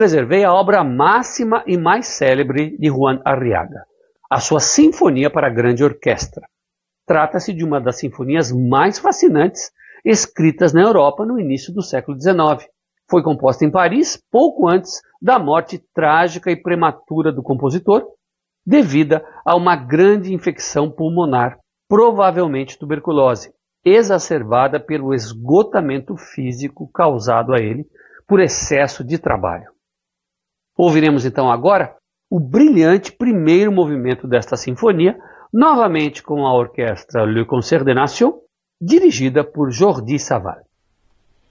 preservei a obra máxima e mais célebre de Juan Arriaga, a sua Sinfonia para Grande Orquestra. Trata-se de uma das sinfonias mais fascinantes escritas na Europa no início do século XIX. Foi composta em Paris pouco antes da morte trágica e prematura do compositor, devida a uma grande infecção pulmonar, provavelmente tuberculose, exacerbada pelo esgotamento físico causado a ele por excesso de trabalho. Ouviremos então agora o brilhante primeiro movimento desta sinfonia, novamente com a orquestra Le Concert des Nations, dirigida por Jordi Savall.